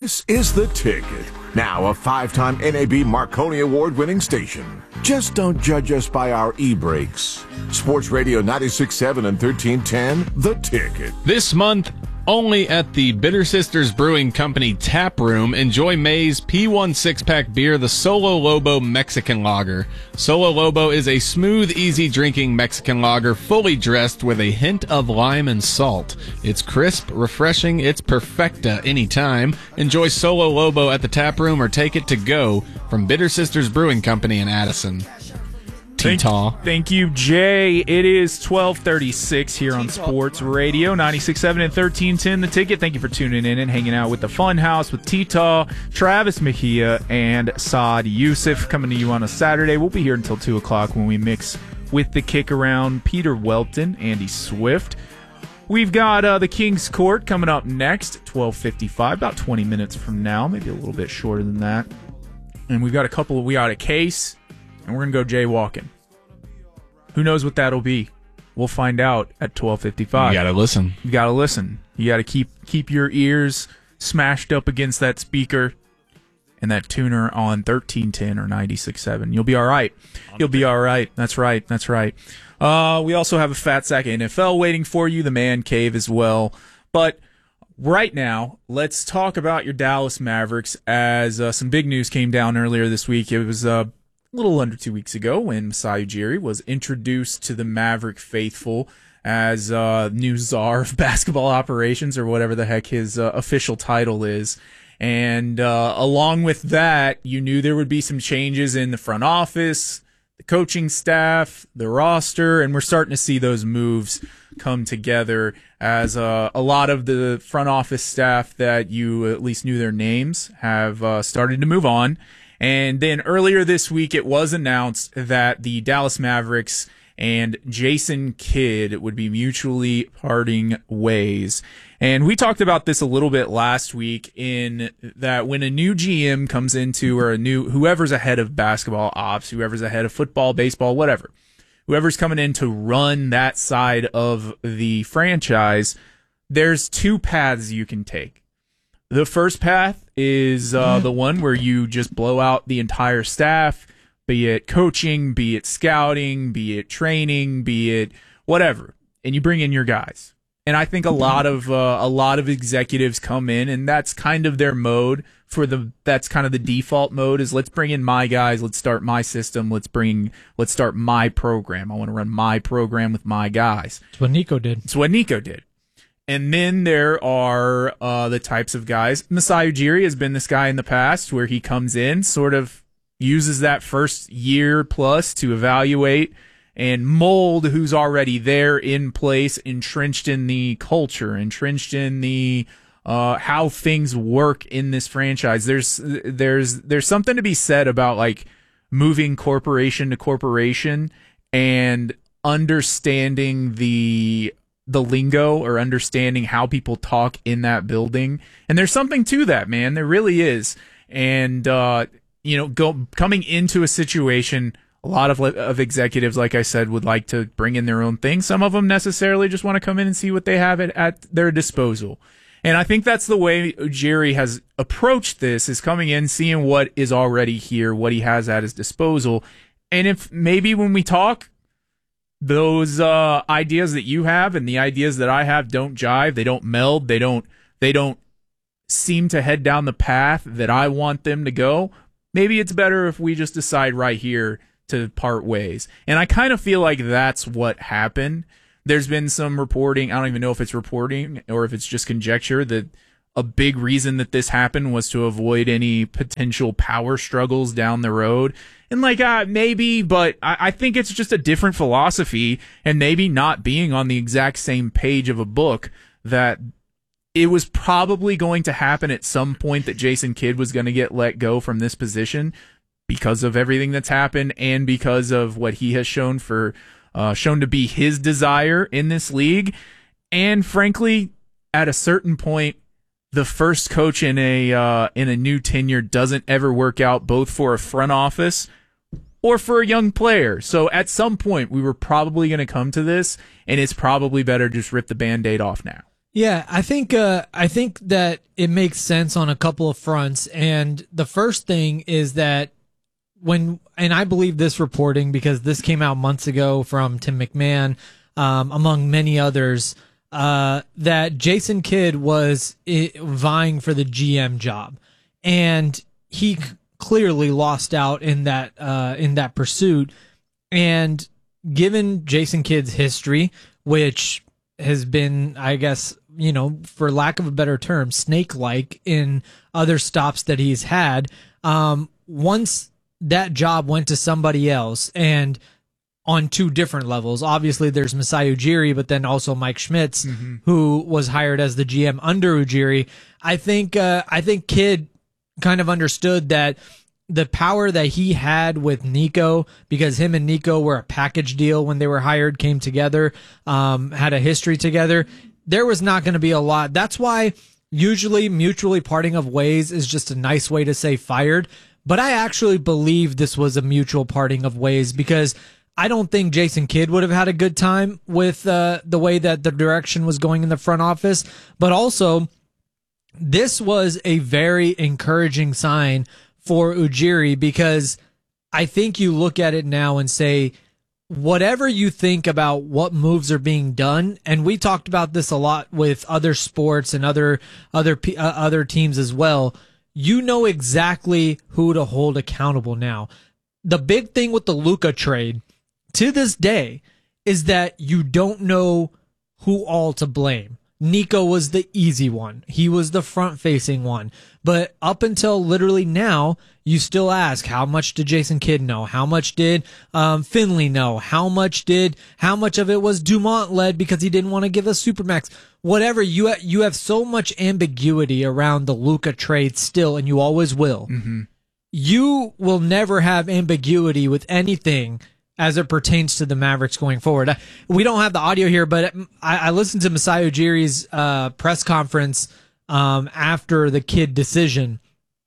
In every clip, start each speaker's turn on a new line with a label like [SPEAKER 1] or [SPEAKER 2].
[SPEAKER 1] This is The Ticket, now a 5-time NAB Marconi Award-winning station. Just don't judge us by our e-breaks. Sports Radio 96.7 and 1310, The Ticket.
[SPEAKER 2] This month, only at the Bitter Sisters Brewing Company Tap Room, enjoy May's P1 6-pack beer, the Solo Lobo Mexican Lager. Solo Lobo is a smooth, easy-drinking Mexican lager fully dressed with a hint of lime and salt. It's crisp, refreshing, it's perfecta anytime. Enjoy Solo Lobo at the Tap Room or take it to go from Bitter Sisters Brewing Company in Addison.
[SPEAKER 3] Thank you, Jay. It is 12:36 here on Sports Radio 96.7 and 1310 The Ticket. Thank you for tuning in and hanging out with the Fun House with T-Taw, Travis Mejia, and Saad Youssef coming to you on a Saturday. We'll be here until 2 o'clock when we mix with the kick around. Peter Welton, Andy Swift. We've got the King's Court coming up next, 12:55, about 20 minutes from now, maybe a little bit shorter than that. And we got a case, and we're going to go jaywalking. Who knows what that'll be? We'll find out at 12:55.
[SPEAKER 2] You gotta listen.
[SPEAKER 3] You gotta listen. You gotta keep your ears smashed up against that speaker and that tuner on 1310 or 96.7. You'll be all right. You'll be all right. That's right. That's right. We also have a Fat Sack NFL waiting for you, the Man Cave as well. But right now, let's talk about your Dallas Mavericks as some big news came down earlier this week. It was a little under 2 weeks ago when Masai Ujiri was introduced to the Maverick faithful as new czar of basketball operations, or whatever the heck his official title is. And along with that, you knew there would be some changes in the front office, the coaching staff, the roster, and we're starting to see those moves come together as a lot of the front office staff that you at least knew their names have started to move on. And then earlier this week, it was announced that the Dallas Mavericks and Jason Kidd would be mutually parting ways. And we talked about this a little bit last week in that when a new GM comes into, or whoever's ahead of basketball ops, whoever's ahead of football, baseball, whatever, whoever's coming in to run that side of the franchise, there's two paths you can take. The first path is the one where you just blow out the entire staff, be it coaching, be it scouting, be it training, be it whatever, and you bring in your guys. And I think a lot of executives come in, and that's kind of their mode that's kind of the default mode is let's bring in my guys, let's start my system, let's start my program. I want to run my program with my guys.
[SPEAKER 4] That's what Nico did. And then there are the types of guys. Masai Ujiri has been this guy in the past where he comes in, sort of uses that first year plus to evaluate and mold who's already there in place, entrenched in the culture, entrenched in the how things work in this franchise. There's something to be said about like moving corporation to corporation and understanding the lingo, or understanding how people talk in that building. And there's something to that, man. There really is. And, coming into a situation, a lot of executives, like I said, would like to bring in their own thing. Some of them necessarily just want to come in and see what they have at their disposal. And I think that's the way Ujiri has approached this, is coming in, seeing what is already here, what he has at his disposal. And if maybe when we talk, those ideas that you have and the ideas that I have don't jive, they don't meld, they don't seem to head down the path that I want them to go, maybe it's better if we just decide right here to part ways. And I kind of feel like that's what happened. There's been some reporting, I don't even know if it's reporting or if it's just conjecture, that a big reason that this happened was to avoid any potential power struggles down the road. And maybe, but I think it's just a different philosophy, and maybe not being on the exact same page of a book, that it was probably going to happen at some point that Jason Kidd was going to get let go from this position because of everything that's happened and because of what he has shown to be his desire in this league. And frankly, at a certain point, the first coach in a new tenure doesn't ever work out, both for a front office or for a young player. So at some point, we were probably going to come to this, and it's probably better just rip the Band-Aid off now.
[SPEAKER 5] Yeah, I think that it makes sense on a couple of fronts, and the first thing is that and I believe this reporting because this came out months ago from Tim McMahon, among many others, that Jason Kidd was vying for the GM job, and he clearly lost out in that pursuit. And given Jason Kidd's history, which has been, I guess, for lack of a better term, snake-like in other stops that he's had, once that job went to somebody else, and on two different levels. Obviously, there's Masai Ujiri, but then also Mike Schmitz, who was hired as the GM under Ujiri. I think Kidd kind of understood that the power that he had with Nico, because him and Nico were a package deal when they were hired, came together, had a history together. There was not going to be a lot. That's why usually mutually parting of ways is just a nice way to say fired. But I actually believe this was a mutual parting of ways because I don't think Jason Kidd would have had a good time with the way that the direction was going in the front office. But also, this was a very encouraging sign for Ujiri because I think you look at it now and say, whatever you think about what moves are being done, and we talked about this a lot with other sports and other teams as well, you know exactly who to hold accountable now. The big thing with the Luka trade to this day is that you don't know who all to blame. Nico was the easy one. He was the front-facing one. But up until literally now, you still ask, how much did Jason Kidd know? How much did Finley know? How much of it was Dumont led because he didn't want to give us Supermax? Whatever, you have so much ambiguity around the Luka trade still, and you always will. Mm-hmm. You will never have ambiguity with anything as it pertains to the Mavericks going forward. We don't have the audio here, but I listened to Masai Ujiri's press conference after the Kidd decision,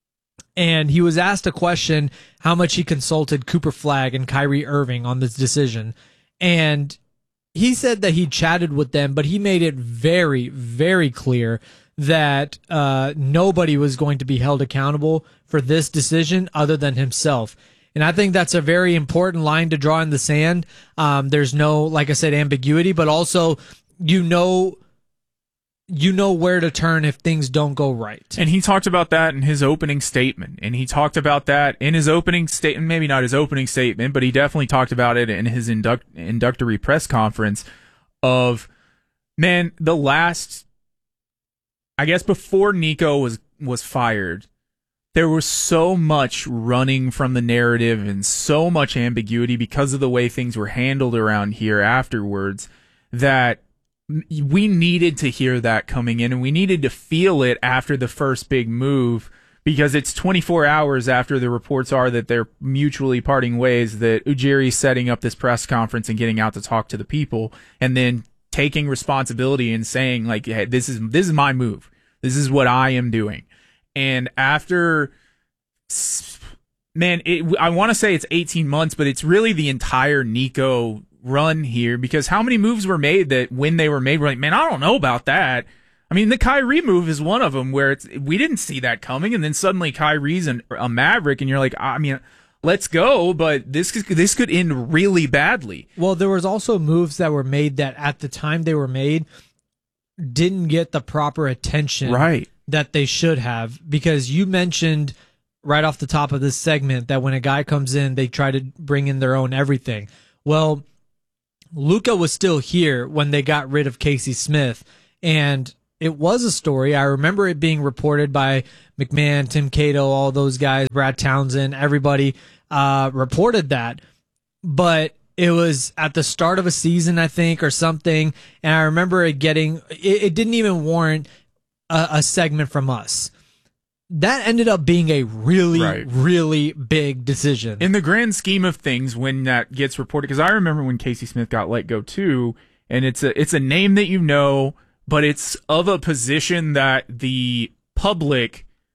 [SPEAKER 5] and he was asked a question how much he consulted Cooper Flagg and Kyrie Irving on this decision. And he said that he chatted with them, but he made it very, very clear that nobody was going to be held accountable for this decision other than himself. And I think that's a very important line to draw in the sand. There's no, like I said, ambiguity, but also you know where to turn if things don't go right.
[SPEAKER 4] And he talked about that in his opening statement. And he talked about that in his opening statement, maybe not his opening statement, but he definitely talked about it in his inductory press conference of, man, the last, I guess before Nico was fired, there was so much running from the narrative and so much ambiguity because of the way things were handled around here afterwards that we needed to hear that coming in, and we needed to feel it after the first big move because it's 24 hours after the reports are that they're mutually parting ways, that Ujiri's setting up this press conference and getting out to talk to the people and then taking responsibility and saying, like, hey, this is my move. This is what I am doing. And after, man, I want to say it's 18 months, but it's really the entire Nico run here because how many moves were made that when they were made, we're like, man, I don't know about that. I mean, the Kyrie move is one of them where we didn't see that coming, and then suddenly Kyrie's a Maverick, and you're like, I mean, let's go, but this could end really badly.
[SPEAKER 5] Well, there was also moves that were made that at the time they were made didn't get the proper attention that they should have, because you mentioned right off the top of this segment that when a guy comes in, they try to bring in their own everything. Well, Luka was still here when they got rid of Casey Smith, and it was a story. I remember it being reported by McMahon, Tim Cato, all those guys, Brad Townsend, everybody reported that. But it was at the start of a season, I think, or something, and I remember it didn't even warrant a segment from us. That ended up being a really, really big decision.
[SPEAKER 4] In the grand scheme of things, when that gets reported, because I remember when Casey Smith got let go too, and it's a name that you know, but it's of a position that the public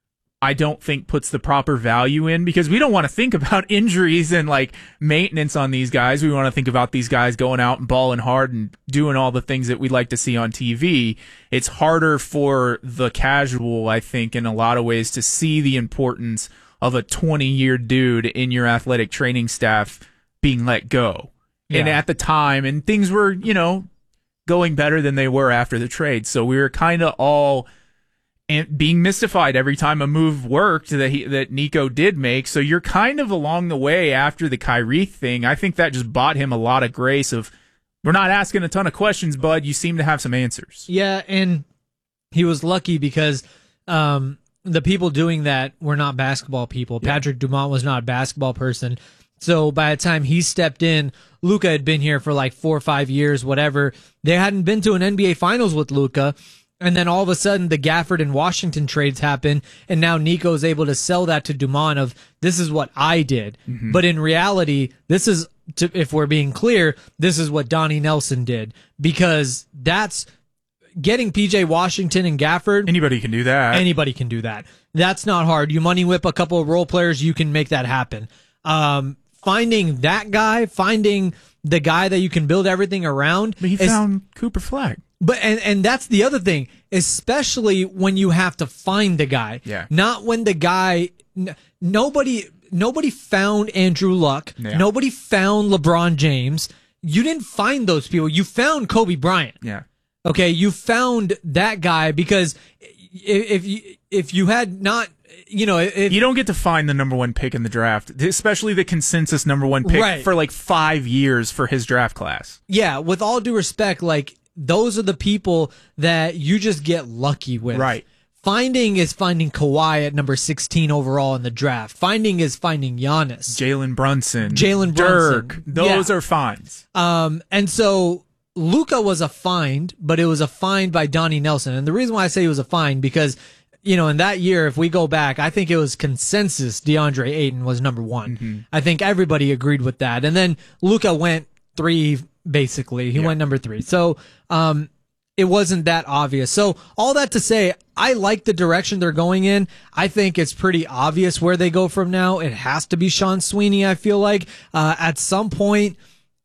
[SPEAKER 4] I don't think puts the proper value in, because we don't want to think about injuries and like maintenance on these guys. We want to think about these guys going out and balling hard and doing all the things that we'd like to see on TV. It's harder for the casual, I think, in a lot of ways to see the importance of a 20-year dude in your athletic training staff being let go. Yeah. And at the time, and things were, going better than they were after the trade. So we were kind of all being mystified every time a move worked that Nico did make. So you're kind of along the way after the Kyrie thing. I think that just bought him a lot of grace of, we're not asking a ton of questions, bud. You seem to have some answers.
[SPEAKER 5] Yeah, and he was lucky because the people doing that were not basketball people. Yeah. Patrick Dumont was not a basketball person. So by the time he stepped in, Luka had been here for like 4 or 5 years, whatever. They hadn't been to an NBA Finals with Luka. And then all of a sudden, the Gafford and Washington trades happen, and now Nico's able to sell that to Dumont of, this is what I did. Mm-hmm. But in reality, this is, if we're being clear, this is what Donnie Nelson did. Because that's getting PJ Washington and Gafford.
[SPEAKER 4] Anybody can do that.
[SPEAKER 5] Anybody can do that. That's not hard. You money whip a couple of role players, you can make that happen. Finding that guy, finding the guy that you can build everything around.
[SPEAKER 4] But he found Cooper Flagg.
[SPEAKER 5] But and that's the other thing, especially when you have to find the guy.
[SPEAKER 4] Yeah.
[SPEAKER 5] Not when the guy. Nobody found Andrew Luck.
[SPEAKER 4] Yeah.
[SPEAKER 5] Nobody found LeBron James. You didn't find those people. You found Kobe Bryant.
[SPEAKER 4] Yeah.
[SPEAKER 5] Okay. You found that guy because if you had not. If
[SPEAKER 4] you don't get to find the number 1 pick in the draft, especially the consensus number 1 pick, right, for like 5 years for his draft class.
[SPEAKER 5] Yeah, with all due respect, like, those are the people that you just get lucky with.
[SPEAKER 4] Right.
[SPEAKER 5] Finding is finding Kawhi at number 16 overall in the draft. Finding is finding Giannis.
[SPEAKER 4] Jalen Brunson.
[SPEAKER 5] Dirk.
[SPEAKER 4] Those are finds.
[SPEAKER 5] And so Luka was a find, but it was a find by Donnie Nelson. And the reason why I say it was a find, because in that year, if we go back, I think it was consensus DeAndre Ayton was number 1. Mm-hmm. I think everybody agreed with that. And then Luka went 3, basically. He went number 3. So it wasn't that obvious. So all that to say, I like the direction they're going in. I think it's pretty obvious where they go from now. It has to be Sean Sweeney, I feel like. At some point,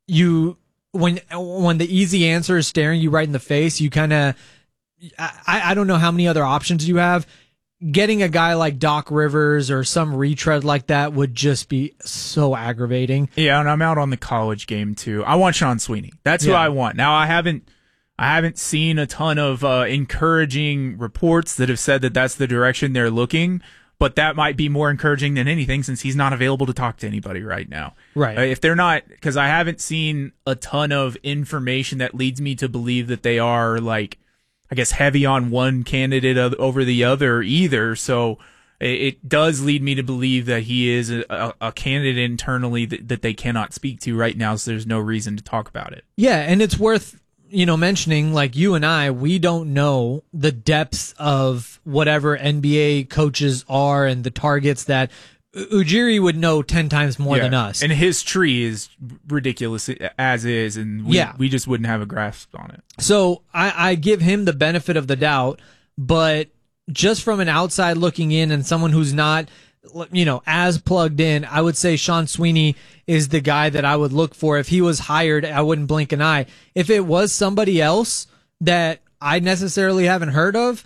[SPEAKER 5] when the easy answer is staring you right in the face, you kind of... I don't know how many other options you have. Getting a guy like Doc Rivers or some retread like that would just be so aggravating.
[SPEAKER 4] Yeah, and I'm out on the college game too. I want Sean Sweeney. That's who I want. Now I haven't seen a ton of encouraging reports that have said that that's the direction they're looking, but that might be more encouraging than anything since he's not available to talk to anybody right now.
[SPEAKER 5] Right.
[SPEAKER 4] If they're not, because I haven't seen a ton of information that leads me to believe that they are, like, I guess, heavy on one candidate over the other either. So it does lead me to believe that he is a candidate internally that they cannot speak to right now. So there's no reason to talk about it.
[SPEAKER 5] Yeah. And it's worth, mentioning, like, you and I, we don't know the depths of whatever NBA coaches are and the targets that Ujiri would know 10 times more than us.
[SPEAKER 4] And his tree is ridiculous as is, and we just wouldn't have a grasp on it.
[SPEAKER 5] So I give him the benefit of the doubt, but just from an outside looking in and someone who's not, as plugged in, I would say Sean Sweeney is the guy that I would look for. If he was hired, I wouldn't blink an eye. If it was somebody else that I necessarily haven't heard of,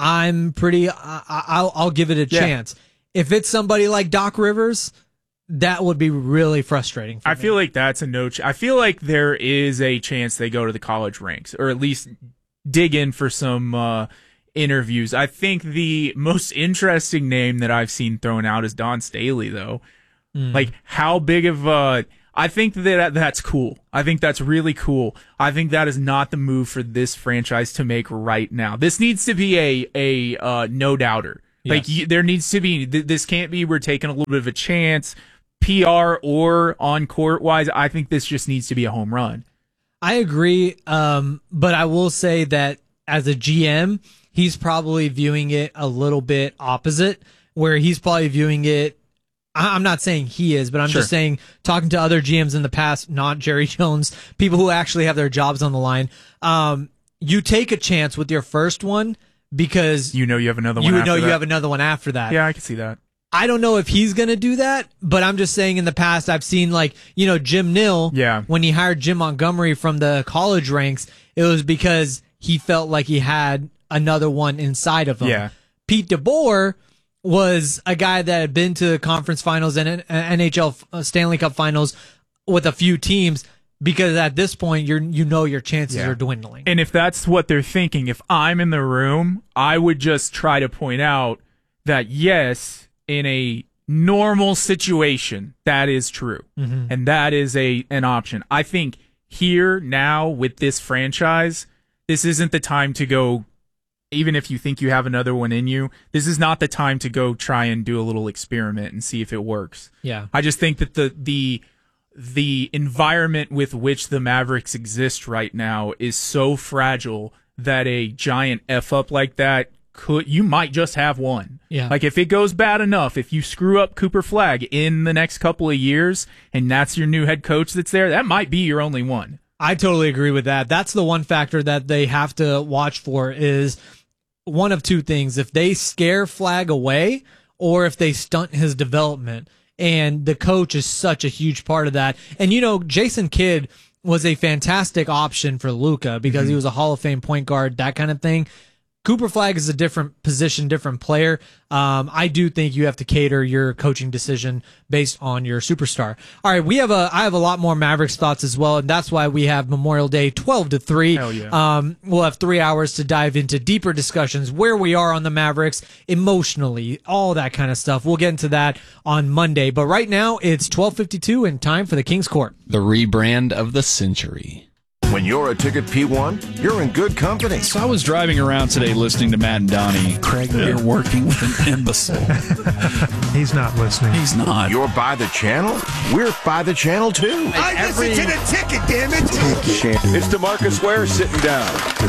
[SPEAKER 5] I'll give it a chance. If it's somebody like Doc Rivers, that would be really frustrating for me.
[SPEAKER 4] I feel like that's a no. I feel like there is a chance they go to the college ranks, or at least dig in for some interviews. I think the most interesting name that I've seen thrown out is Don Staley, though. Like, how big of a... I think that's cool. I think that's really cool. I think that is not the move for this franchise to make right now. This needs to be a no-doubter. Like, there needs to be, this can't be, we're taking a little bit of a chance, PR or on court wise. I think this just needs to be a home run.
[SPEAKER 5] I agree. But I will say that as a GM, he's probably viewing it a little bit opposite, where he's probably viewing it, I'm not saying he is, but I'm just saying, talking to other GMs in the past, not Jerry Jones, people who actually have their jobs on the line, you take a chance with your first one, because
[SPEAKER 4] you have another one.
[SPEAKER 5] You would
[SPEAKER 4] after
[SPEAKER 5] know
[SPEAKER 4] that.
[SPEAKER 5] you have another one after that.
[SPEAKER 4] Yeah, I can see that.
[SPEAKER 5] I don't know if he's going to do that, but I'm just saying in the past I've seen Jim Nill, when he hired Jim Montgomery from the college ranks, it was because he felt like he had another one inside of him.
[SPEAKER 4] Yeah.
[SPEAKER 5] Pete DeBoer was a guy that had been to conference finals and NHL Stanley Cup finals with a few teams, because at this point your chances are dwindling.
[SPEAKER 4] And if that's what they're thinking, if I'm in the room, I would just try to point out that yes, in a normal situation, that is true. Mm-hmm. And that is an option. I think here, now, with this franchise, this isn't the time to go, even if you think you have another one in you, this is not the time to go try and do a little experiment and see if it works.
[SPEAKER 5] Yeah.
[SPEAKER 4] I just think that the environment with which the Mavericks exist right now is so fragile that a giant F-up like that you might just have one.
[SPEAKER 5] Yeah.
[SPEAKER 4] Like if it goes bad enough, if you screw up Cooper Flagg in the next couple of years and that's your new head coach that's there, that might be your only one.
[SPEAKER 5] I totally agree with that. That's the one factor that they have to watch for, is one of two things. If they scare Flagg away or if they stunt his development. And the coach is such a huge part of that. And Jason Kidd was a fantastic option for Luka because he was a Hall of Fame point guard, that kind of thing. Cooper Flagg is a different position, different player. I do think you have to cater your coaching decision based on your superstar. All right, I have a lot more Mavericks thoughts as well, and that's why we have Memorial Day 12 to 3.
[SPEAKER 4] Hell yeah.
[SPEAKER 5] We'll have 3 hours to dive into deeper discussions, where we are on the Mavericks emotionally, all that kind of stuff. We'll get into that on Monday. But right now, it's 12:52 and time for the King's Court.
[SPEAKER 2] The rebrand of the century.
[SPEAKER 1] When you're a Ticket P1, you're in good company.
[SPEAKER 6] So I was driving around today listening to Matt and Donnie. Craig, you're working with an imbecile.
[SPEAKER 7] He's not listening.
[SPEAKER 6] He's not.
[SPEAKER 1] You're by the channel? We're by the channel too.
[SPEAKER 8] I listen to the Ticket, damn it!
[SPEAKER 9] It's DeMarcus Ware sitting down.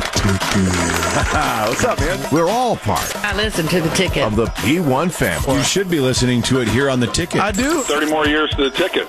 [SPEAKER 9] What's up, man?
[SPEAKER 1] We're all part
[SPEAKER 10] I listen to the Ticket
[SPEAKER 1] of the P1 family.
[SPEAKER 6] You should be listening to it here on the Ticket.
[SPEAKER 1] I do.
[SPEAKER 9] 30 more years to the Ticket.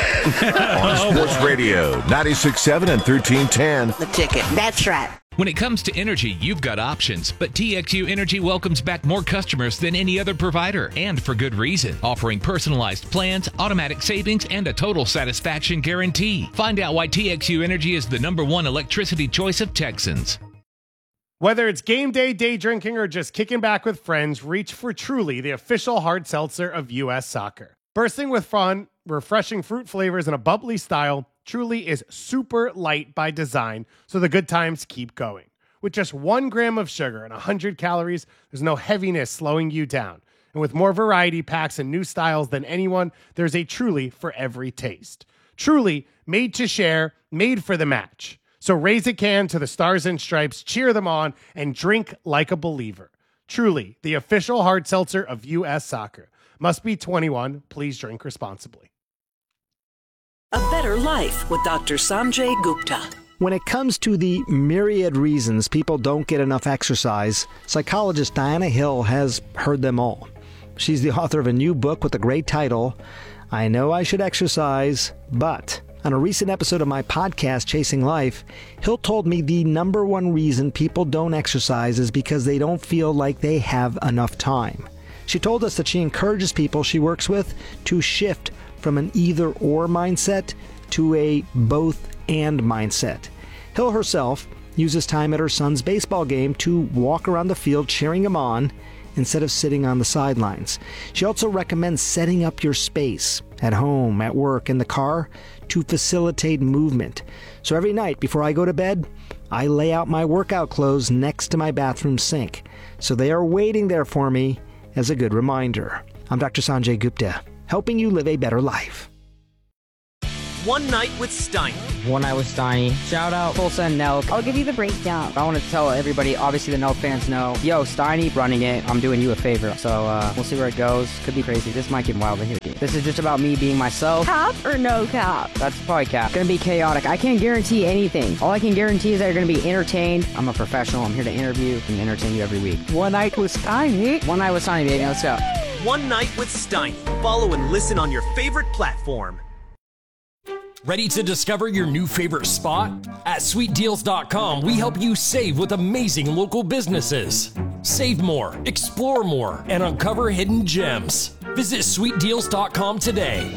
[SPEAKER 1] On Sports Radio, 96.7 and 1310.
[SPEAKER 10] The Ticket. That's right.
[SPEAKER 11] When it comes to energy, you've got options, but TXU Energy welcomes back more customers than any other provider, and for good reason, offering personalized plans, automatic savings, and a total satisfaction guarantee. Find out why TXU Energy is the #1 electricity choice of Texans.
[SPEAKER 12] Whether it's game day, day drinking, or just kicking back with friends, reach for Truly, the official hard seltzer of U.S. Soccer. Bursting with fun, refreshing fruit flavors, and a bubbly style, Truly is super light by design, so the good times keep going. With just 1 gram of sugar and 100 calories, there's no heaviness slowing you down. And with more variety packs and new styles than anyone, there's a Truly for every taste. Truly, made to share, made for the match. So raise a can to the Stars and Stripes, cheer them on, and drink like a believer. Truly, the official hard seltzer of U.S. Soccer. Must be 21. Please drink responsibly.
[SPEAKER 13] A Better Life with Dr. Sanjay Gupta.
[SPEAKER 14] When it comes to the myriad reasons people don't get enough exercise, psychologist Diana Hill has heard them all. She's the author of a new book with a great title, I Know I Should Exercise, But... On a recent episode of my podcast, Chasing Life, Hill told me the /1 reason people don't exercise is because they don't feel like they have enough time. She told us that she encourages people she works with to shift from an either-or mindset to a both-and mindset. Hill herself uses time at her son's baseball game to walk around the field cheering him on instead of sitting on the sidelines. She also recommends setting up your space at home, at work, in the car to facilitate movement. So every night before I go to bed, I lay out my workout clothes next to my bathroom sink. So they are waiting there for me as a good reminder. I'm Dr. Sanjay Gupta, helping you live a better life.
[SPEAKER 15] One Night with Steiny.
[SPEAKER 16] One Night with Steiny. Shout out Tulsa and Nelk.
[SPEAKER 17] I'll give you the breakdown.
[SPEAKER 16] I want to tell everybody, obviously the Nelk fans know, yo, Steiny running it, I'm doing you a favor. So we'll see where it goes. Could be crazy. This might get wild in here. This is just about me being myself.
[SPEAKER 17] Cap or no cap?
[SPEAKER 16] That's probably cap. It's gonna be chaotic. I can't guarantee anything. All I can guarantee is that you're gonna be entertained. I'm a professional. I'm here to interview and entertain you every week.
[SPEAKER 17] One Night with Steiny.
[SPEAKER 16] One Night with Steiny, baby. Let's go.
[SPEAKER 15] One Night with Steiny. Follow and listen on your favorite platform.
[SPEAKER 18] Ready to discover your new favorite spot? At SweetDeals.com, we help you save with amazing local businesses. Save more, explore more, and uncover hidden gems. Visit sweetdeals.com today.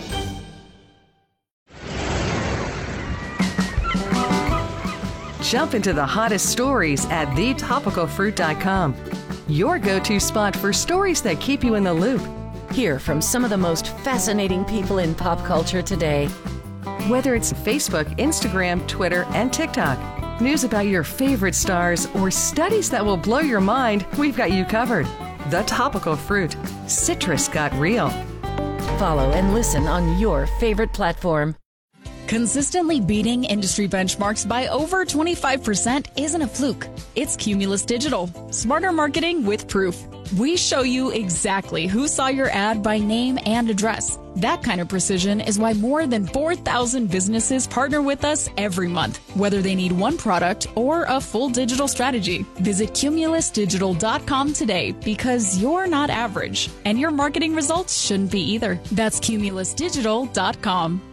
[SPEAKER 19] Jump into the hottest stories at thetopicalfruit.com. Your go-to spot for stories that keep you in the loop.
[SPEAKER 20] Hear from some of the most fascinating people in pop culture today.
[SPEAKER 19] Whether it's Facebook, Instagram, Twitter, and TikTok, news about your favorite stars, or studies that will blow your mind, we've got you covered. The Topical Fruit. Citrus got real.
[SPEAKER 20] Follow and listen on your favorite platform.
[SPEAKER 21] Consistently beating industry benchmarks by over 25% isn't a fluke. It's Cumulus Digital. Smarter marketing with proof. We show you exactly who saw your ad by name and address. That kind of precision is why more than 4,000 businesses partner with us every month, whether they need one product or a full digital strategy. Visit cumulusdigital.com today because you're not average, and your marketing results shouldn't be either. That's cumulusdigital.com.